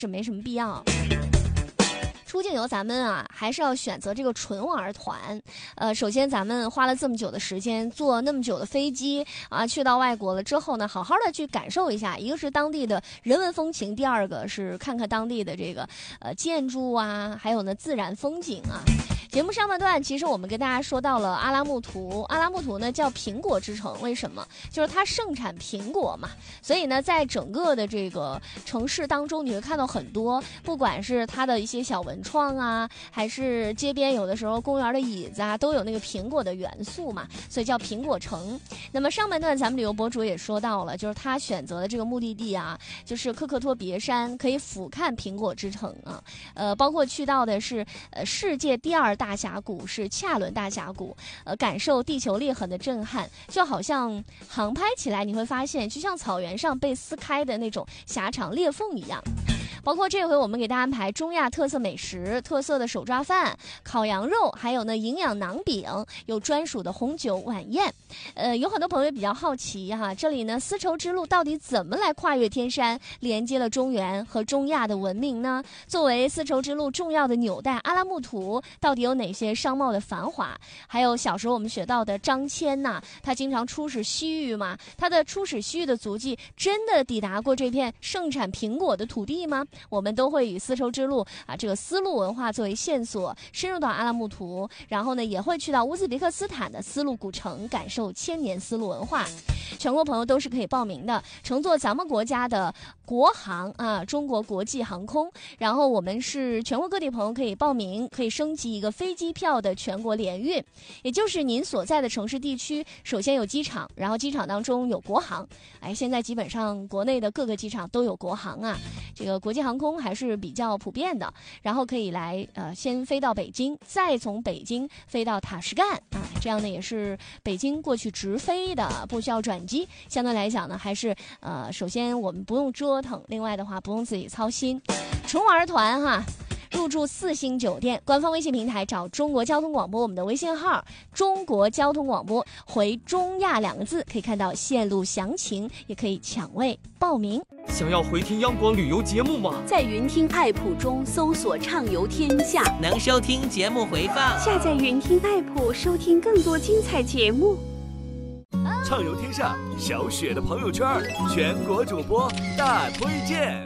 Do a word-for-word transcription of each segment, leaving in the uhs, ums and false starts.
是没什么必要。出境游咱们啊，还是要选择这个纯玩团。呃，首先咱们花了这么久的时间，坐那么久的飞机啊，去到外国了之后呢，好好的去感受一下，一个是当地的人文风情，第二个是看看当地的这个呃建筑啊，还有呢自然风景啊。节目上半段，其实我们跟大家说到了阿拉木图。阿拉木图呢叫苹果之城，为什么？就是它盛产苹果嘛，所以呢，在整个的这个城市当中，你会看到很多，不管是它的一些小文创啊，还是街边有的时候公园的椅子啊，都有那个苹果的元素嘛，所以叫苹果城。那么上半段咱们旅游博主也说到了，就是他选择的这个目的地啊，就是科克托别山，可以俯瞰苹果之城啊。呃，包括去到的是呃世界第二大峡谷是恰伦大峡谷，呃，感受地球裂痕的震撼，就好像航拍起来你会发现，就像草原上被撕开的那种狭长裂缝一样。包括这回我们给大家安排中亚特色美食，特色的手抓饭、烤羊肉，还有呢营养馕饼，有专属的红酒晚宴。呃，有很多朋友比较好奇哈，这里呢丝绸之路到底怎么来跨越天山，连接了中原和中亚的文明呢？作为丝绸之路重要的纽带，阿拉木图到底有哪些商贸的繁华？还有小时候我们学到的张骞呐、啊，他经常出使西域嘛，他的出使西域的足迹真的抵达过这片盛产苹果的土地吗？我们都会以丝绸之路啊这个丝路文化作为线索，深入到阿拉木图，然后呢也会去到乌兹别克斯坦的丝路古城，感受千年丝路文化。全国朋友都是可以报名的，乘坐咱们国家的国航啊，中国国际航空。然后我们是全国各地朋友可以报名，可以升级一个飞机票的全国联运，也就是您所在的城市地区，首先有机场，然后机场当中有国航。哎，现在基本上国内的各个机场都有国航啊，这个国际航空还是比较普遍的。然后可以来呃先飞到北京，再从北京飞到塔什干啊，这样呢也是北京过去直飞的，不需要转机。相对来讲呢，还是呃首先我们不用折腾，另外的话不用自己操心。纯玩团哈。入住四星酒店，官方微信平台找中国交通广播，我们的微信号中国交通广播，回中亚两个字可以看到线路详情，也可以抢位报名。 想要回听央广旅游节目吗？ 在云听 App 中搜索畅游天下， 能收听节目回放。 下载云听 App 收听更多精彩节目。 畅游天下小雪的朋友圈，全国主播大推荐。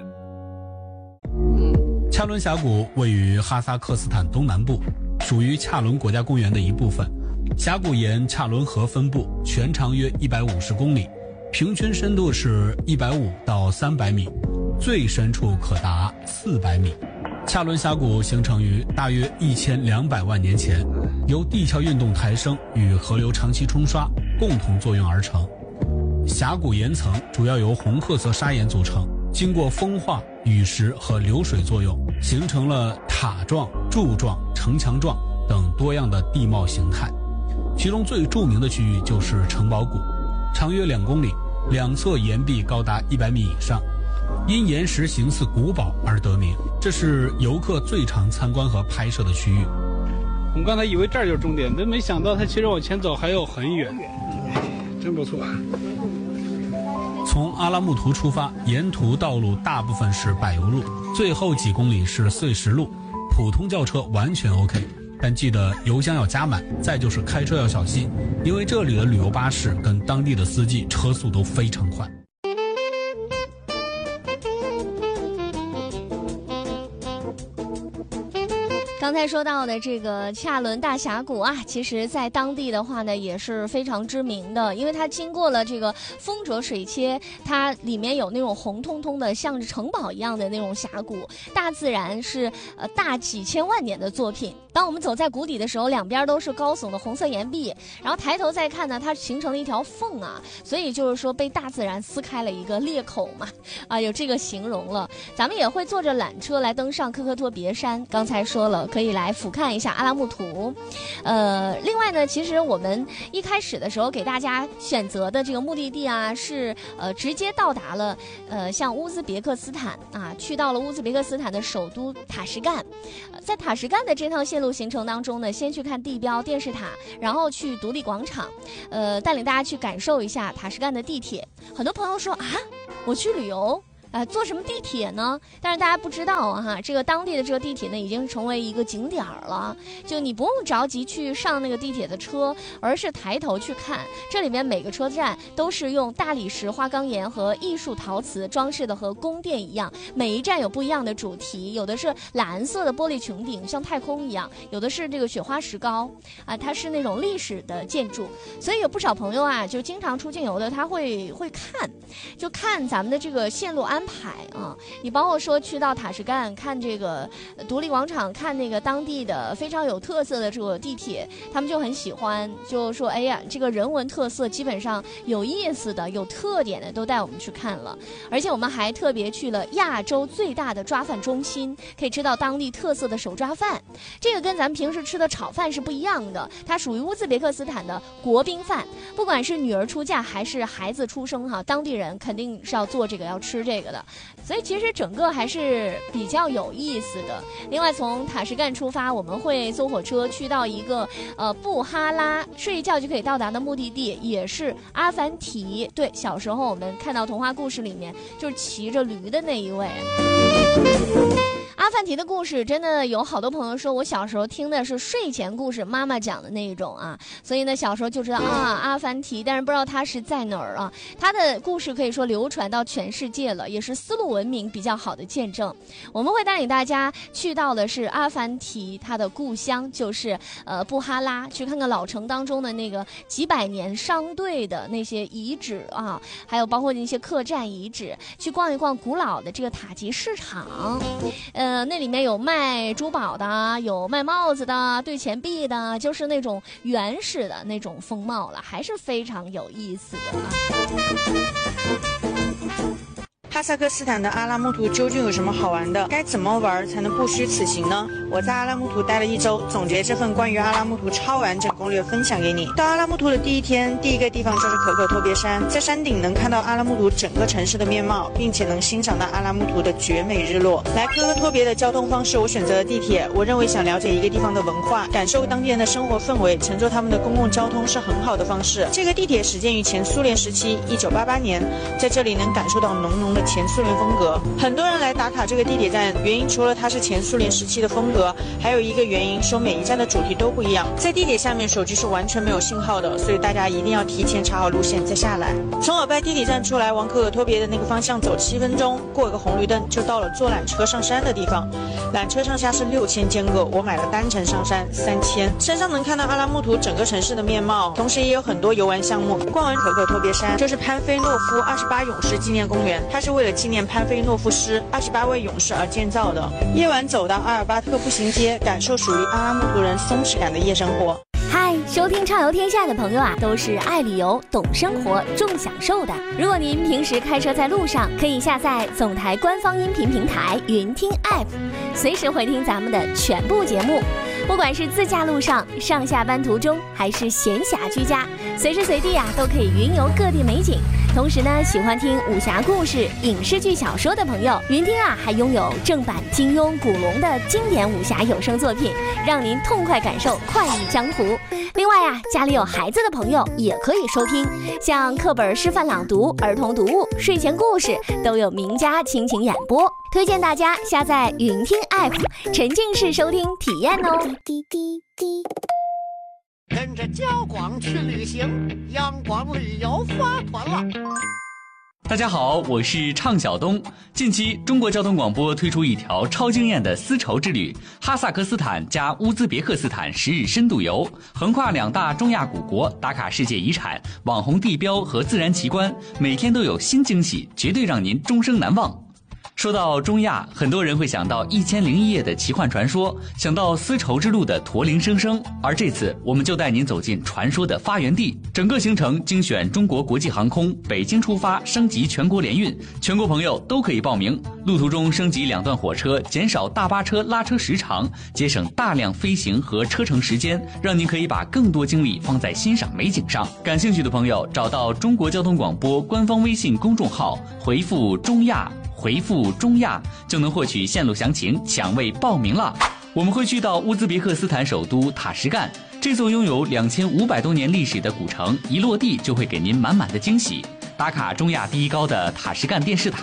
恰伦峡谷位于哈萨克斯坦东南部，属于恰伦国家公园的一部分。峡谷沿恰伦河分布，全长约一百五十公里，平均深度是一百五到三百米，最深处可达四百米。恰伦峡谷形成于大约一千两百万年前，由地壳运动抬升与河流长期冲刷共同作用而成。峡谷岩层主要由红褐色砂岩组成，经过风化、雨石和流水作用，形成了塔状、柱状、城墙状等多样的地貌形态。其中最著名的区域就是城堡谷，长约两公里，两侧岩壁高达一百米以上，因岩石形似古堡而得名。这是游客最常参观和拍摄的区域。 我们刚才以为这儿就是终点，但没想到它其实往前走还有很远，真不错。 从阿拉木图出发，沿途道路大部分是柏油路，最后几公里是碎石路，普通轿车完全 OK， 但记得油箱要加满，再就是开车要小心，因为这里的旅游巴士跟当地的司机车速都非常快。 刚才说到的这个恰伦大峡谷啊，其实在当地的话呢也是非常知名的，因为它经过了这个丰泽水切，它里面有那种红彤彤的像是城堡一样的那种峡谷，大自然是呃大几千万年的作品。当我们走在谷底的时候，两边都是高耸的红色岩壁，然后抬头再看呢，它形成了一条缝啊，所以就是说被大自然撕开了一个裂口嘛，啊，有这个形容了。咱们也会坐着缆车来登上科克托别山，刚才说了可以来俯瞰一下阿拉木图。呃，另外呢，其实我们一开始的时候给大家选择的这个目的地啊，是呃直接到达了呃像乌兹别克斯坦啊，去到了乌兹别克斯坦的首都塔什干。呃、在塔什干的这趟线路行程当中呢，先去看地标电视塔，然后去独立广场，呃，带领大家去感受一下塔什干的地铁。很多朋友说啊，我去旅游。 呃，坐什么地铁呢？但是大家不知道啊，哈，这个当地的这个地铁呢，已经成为一个景点了。就你不用着急去上那个地铁的车，而是抬头去看，这里面每个车站都是用大理石、花岗岩和艺术陶瓷装饰的，和宫殿一样。每一站有不一样的主题，有的是蓝色的玻璃穹顶，像太空一样；有的是这个雪花石膏啊，它是那种历史的建筑。所以有不少朋友啊，就经常出境游的，他会会看，就看咱们的这个线路安排啊。你包括说去到塔什干看这个独立广场，看那个当地的非常有特色的这个地铁，他们就很喜欢，就说哎呀，这个人文特色基本上有意思的、有特点的都带我们去看了。而且我们还特别去了亚洲最大的抓饭中心，可以吃到当地特色的手抓饭。这个跟咱们平时吃的炒饭是不一样的，它属于乌兹别克斯坦的国宾饭。不管是女儿出嫁还是孩子出生哈，当地人肯定是要做这个、要吃这个的。所以其实整个还是比较有意思的。另外从塔什干出发，我们会坐火车去到一个呃布哈拉，睡一觉就可以到达的目的地，也是阿凡提。对，小时候我们看到童话故事里面就是骑着驴的那一位。阿凡提的故事真的有好多朋友说，我小时候听的是睡前故事，妈妈讲的那一种啊，所以呢小时候就知道啊阿凡提，但是不知道它是在哪儿啊。它的故事可以说流传到全世界了，也是丝路文明比较好的见证。我们会带领大家去到的是阿凡提他的故乡，就是呃布哈拉，去看看老城当中的那个几百年商队的那些遗址啊，还有包括那些客栈遗址，去逛一逛古老的这个塔吉市场。呃，那里面有卖珠宝的，有卖帽子的，兑钱币的，就是那种原始的那种风貌了，还是非常有意思的啊。 哈萨克斯坦的阿拉木图究竟有什么好玩的？该怎么玩才能不虚此行呢？我在阿拉木图待了一周，总结这份关于阿拉木图超完整攻略分享给你。到阿拉木图的第一天，第一个地方就是可可托别山，在山顶能看到阿拉木图整个城市的面貌，并且能欣赏到阿拉木图的绝美日落。来可可托别的交通方式，我选择了地铁。我认为想了解一个地方的文化，感受当地人的生活氛围，乘坐他们的公共交通是很好的方式。这个地铁始建于前苏联时期，一九八八年，在这里能感受到浓浓的前苏联风格。很多人来打卡这个地铁站，原因除了它是前苏联时期的风格，还有一个原因说每一站的主题都不一样。在地铁下面手机是完全没有信号的，所以大家一定要提前查好路线再下来。从尔拜地铁站出来，往可可托别的那个方向走七分钟，过个红绿灯就到了坐缆车上山的地方。缆车上下是六千间隔，我买了单程上山三千。山上能看到阿拉木图整个城市的面貌，同时也有很多游玩项目。逛完可可托别山，就是潘菲诺夫二十八勇士纪念公园，它是为了纪念潘菲诺夫师二十八位勇士而建造的。夜晚走到阿尔巴特步行街，感受属于阿拉木图人松弛感的夜生活。 嗨，收听畅游天下的朋友啊，都是爱旅游、懂生活、重享受的。如果您平时开车在路上，可以下载总台官方音频平台云听 App， 随时回听咱们的全部节目。不管是自驾路上、上下班途中，还是闲暇居家，随时随地啊都可以云游各地美景。同时呢，喜欢听武侠故事、影视剧、小说的朋友，云听啊还拥有正版金庸、古龙的经典武侠有声作品，让您痛快感受快意江湖。另外啊，家里有孩子的朋友也可以收听，像课本示范朗读、儿童读物、睡前故事都有名家倾情演播。推荐大家下载云听 App， 沉浸式收听体验哦。滴滴滴， 跟着交广去旅行，央广旅游发团了。 大家好，我是畅晓东。近期中国交通广播推出一条超惊艳的丝绸之旅，哈萨克斯坦加乌兹别克斯坦十日深度游，横跨两大中亚古国，打卡世界遗产、网红地标和自然奇观，每天都有新惊喜，绝对让您终生难忘。说到中亚，很多人会想到一千零一夜的奇幻传说，想到丝绸之路的驼铃声声，而这次我们就带您走进传说的发源地。整个行程精选中国国际航空，北京出发升级全国联运，全国朋友都可以报名。路途中升级两段火车，减少大巴车拉车时长，节省大量飞行和车程时间，让您可以把更多精力放在欣赏美景上。感兴趣的朋友找到中国交通广播官方微信公众号，回复中亚回复中亚就能获取线路详情，抢位报名了。我们会去到乌兹别克斯坦首都塔什干，这座拥有两千五百多年历史的古城，一落地就会给您满满的惊喜。打卡中亚第一高的塔什干电视塔，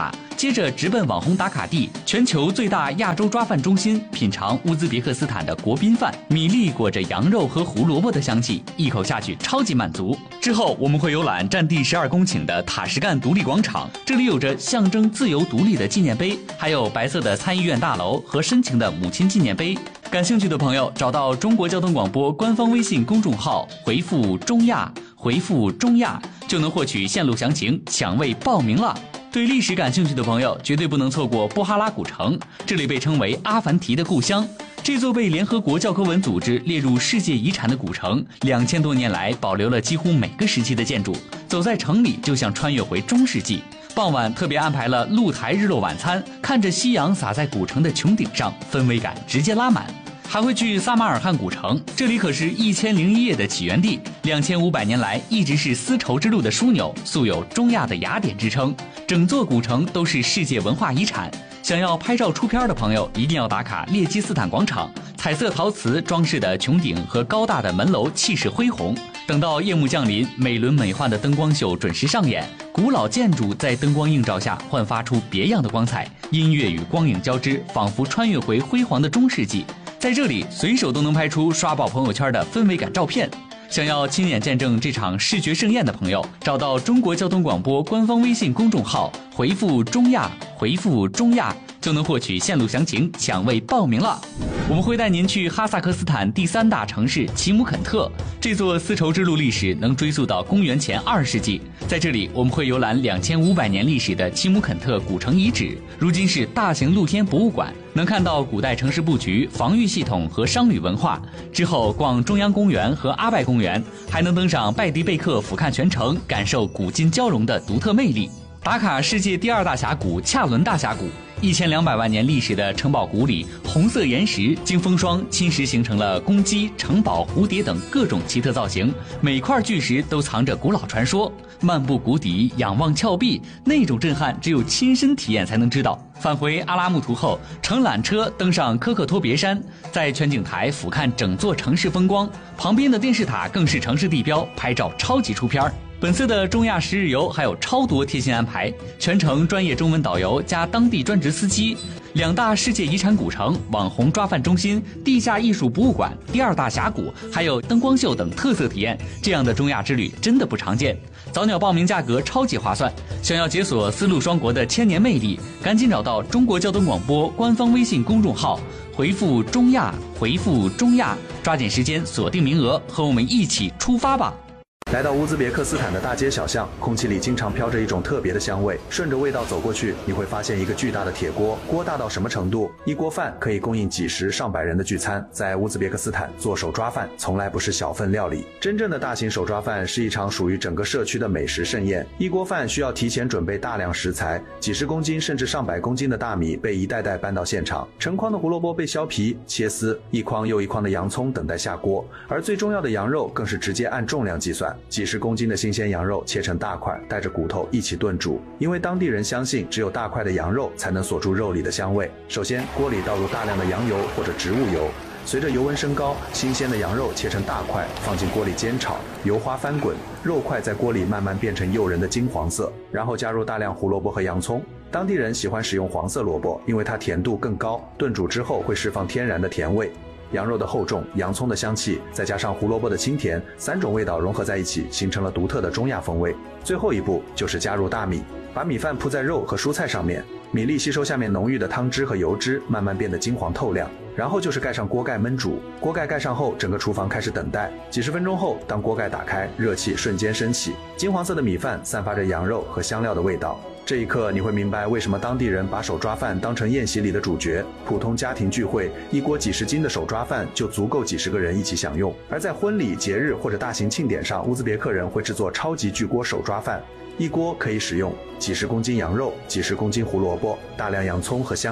接着直奔网红打卡地，全球最大亚洲抓饭中心，品尝乌兹别克斯坦的国宾饭，米粒裹着羊肉和胡萝卜的香气，一口下去超级满足。之后我们会游览占地十二公顷的塔什干独立广场，这里有着象征自由独立的纪念碑，还有白色的参议院大楼和深情的母亲纪念碑。感兴趣的朋友找到中国交通广播官方微信公众号，回复中亚，回复中亚就能获取线路详情，抢位报名了。对历史感兴趣的朋友绝对不能错过布哈拉古城，这里被称为阿凡提的故乡。这座被联合国教科文组织列入世界遗产的古城，两千多年来保留了几乎每个时期的建筑，走在城里就像穿越回中世纪。傍晚特别安排了露台日落晚餐，看着夕阳洒在古城的穹顶上，氛围感直接拉满。还会去撒马尔罕古城，这里可是一千零一夜的起源地，两千五百年来一直是丝绸之路的枢纽，素有中亚的雅典之称。整座古城都是世界文化遗产，想要拍照出片的朋友一定要打卡列基斯坦广场，彩色陶瓷装饰的穹顶和高大的门楼气势恢宏。等到夜幕降临，美轮美奂的灯光秀准时上演，古老建筑在灯光映照下焕发出别样的光彩，音乐与光影交织，仿佛穿越回辉煌的中世纪。在这里随手都能拍出刷爆朋友圈的氛围感照片。想要亲眼见证这场视觉盛宴的朋友，找到中国交通广播官方微信公众号，回复中亚，回复中亚就能获取线路详情，抢位报名了。我们会带您去哈萨克斯坦第三大城市齐姆肯特，这座丝绸之路历史能追溯到公元前二世纪。在这里我们会游览两千五百年历史的齐姆肯特古城遗址，如今是大型露天博物馆，能看到古代城市布局、防御系统和商旅文化。之后逛中央公园和阿拜公园，还能登上拜迪贝克俯瞰全城，感受古今交融的独特魅力。打卡世界第二大峡谷恰伦大峡谷，一千两百万年历史的城堡谷里，红色岩石经风霜侵蚀形成了公鸡、城堡、蝴蝶等各种奇特造型，每块巨石都藏着古老传说。漫步谷底，仰望峭壁，那种震撼只有亲身体验才能知道。返回阿拉木图后，乘缆车登上科克托别山，在全景台俯瞰整座城市风光，旁边的电视塔更是城市地标，拍照超级出片。本次的中亚十日游还有超多贴心安排，全程专业中文导游加当地专职司机，两大世界遗产古城、网红抓饭中心、地下艺术博物馆、第二大峡谷，还有灯光秀等特色体验，这样的中亚之旅真的不常见。早鸟报名价格超级划算，想要解锁丝路双国的千年魅力，赶紧找到中国交通广播官方微信公众号，回复中亚，回复中亚，抓紧时间锁定名额，和我们一起出发吧。 来到乌兹别克斯坦的大街小巷，空气里经常飘着一种特别的香味。顺着味道走过去，你会发现一个巨大的铁锅，锅大到什么程度？一锅饭可以供应几十上百人的聚餐。在乌兹别克斯坦做手抓饭从来不是小份料理，真正的大型手抓饭是一场属于整个社区的美食盛宴。一锅饭需要提前准备大量食材，几十公斤甚至上百公斤的大米被一袋袋搬到现场，成筐的胡萝卜被削皮切丝，一筐又一筐的洋葱等待下锅，而最重要的羊肉更是直接按重量计算，几十公斤的新鲜羊肉切成大块，带着骨头一起炖煮，因为当地人相信只有大块的羊肉才能锁住肉里的香味。首先锅里倒入大量的羊油或者植物油，随着油温升高，新鲜的羊肉切成大块放进锅里煎炒，油花翻滚，肉块在锅里慢慢变成诱人的金黄色，然后加入大量胡萝卜和洋葱。当地人喜欢使用黄色萝卜，因为它甜度更高，炖煮之后会释放天然的甜味。羊肉的厚重，洋葱的香气，再加上胡萝卜的清甜，三种味道融合在一起，形成了独特的中亚风味。最后一步就是加入大米，把米饭铺在肉和蔬菜上面，米粒吸收下面浓郁的汤汁和油脂，慢慢变得金黄透亮。然后就是盖上锅盖焖煮，锅盖盖上后，整个厨房开始等待。几十分钟后，当锅盖打开，热气瞬间升起，金黄色的米饭散发着羊肉和香料的味道。这一刻你会明白为什么当地人把手抓饭当成宴席里的主角。普通家庭聚会，一锅几十斤的手抓饭就足够几十个人一起享用，而在婚礼、节日或者大型庆典上，乌兹别克人会制作超级巨锅手抓饭，一锅可以使用几十公斤羊肉、几十公斤胡萝卜、大量洋葱和香料。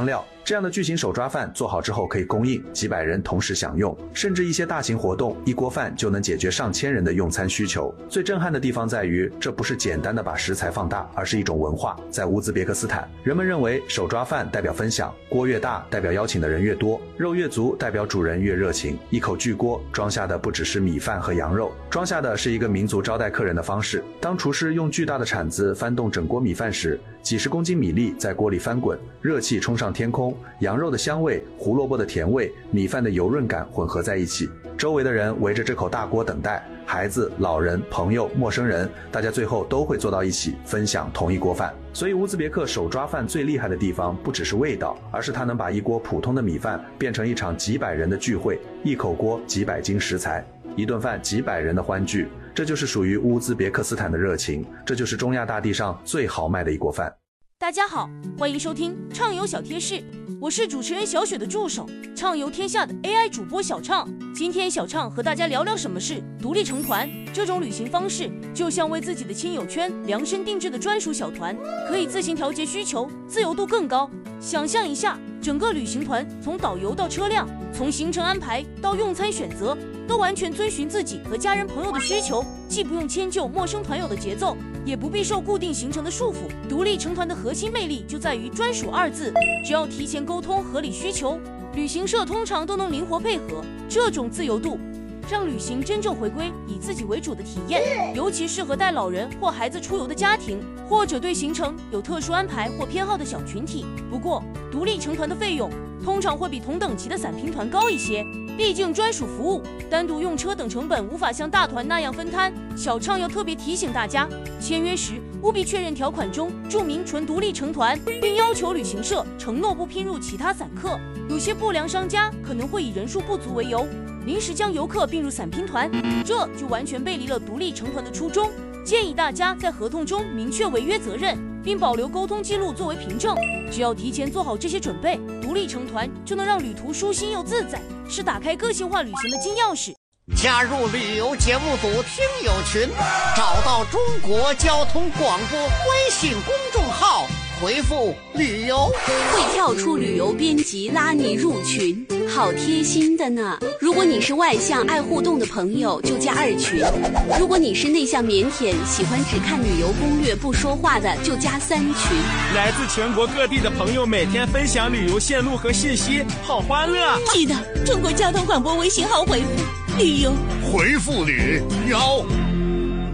这样的巨型手抓饭做好之后可以供应几百人同时享用，甚至一些大型活动，一锅饭就能解决上千人的用餐需求。最震撼的地方在于，这不是简单的把食材放大，而是一种文化。在乌兹别克斯坦，人们认为手抓饭代表分享，锅越大代表邀请的人越多，肉越足代表主人越热情。一口巨锅装下的不只是米饭和羊肉，装下的是一个民族招待客人的方式。当厨师用巨大的铲子翻动整锅米饭时，几十公斤米粒在锅里翻滚，热气冲上天空，羊肉的香味、胡萝卜的甜味、米饭的油润感混合在一起。周围的人围着这口大锅等待，孩子、老人、朋友、陌生人，大家最后都会坐到一起分享同一锅饭。所以乌兹别克手抓饭最厉害的地方不只是味道，而是它能把一锅普通的米饭变成一场几百人的聚会，一口锅几百斤食材，一顿饭几百人的欢聚。这就是属于乌兹别克斯坦的热情，这就是中亚大地上最豪迈的一锅饭。 大家好，欢迎收听畅游小贴士，我是主持人小雪的助手，畅游天下的 A I 主播小畅。今天小畅和大家聊聊什么是独立成团。这种旅行方式就像为自己的亲友圈量身定制的专属小团，可以自行调节需求，自由度更高。想象一下，整个旅行团从导游到车辆，从行程安排到用餐选择，都完全遵循自己和家人朋友的需求，既不用迁就陌生团友的节奏，也不必受固定行程的束缚。独立成团的核心魅力就在于专属二字，只要提前沟通合理需求，旅行社通常都能灵活配合。这种自由度让旅行真正回归以自己为主的体验，尤其适合带老人或孩子出游的家庭，或者对行程有特殊安排或偏好的小群体。不过独立成团的费用通常会比同等级的散拼团高一些，毕竟专属服务，单独用车等成本无法像大团那样分摊。小畅要特别提醒大家，签约时务必确认条款中注明纯独立成团，并要求旅行社承诺不拼入其他散客。有些不良商家可能会以人数不足为由，临时将游客并入散拼团，这就完全背离了独立成团的初衷。建议大家在合同中明确违约责任，并保留沟通记录作为凭证。只要提前做好这些准备，独立成团就能让旅途舒心又自在，是打开个性化旅行的金钥匙。 加入旅游节目组听友群，找到中国交通广播微信公众号，回复旅游会跳出旅游编辑拉你入群，好贴心的呢。如果你是外向爱互动的朋友，就加二群；如果你是内向腼腆喜欢只看旅游攻略不说话的，就加三群。 来自全国各地的朋友每天分享旅游线路和信息，好欢乐。 记得中国交通广播微信号回复旅游， 回复旅游。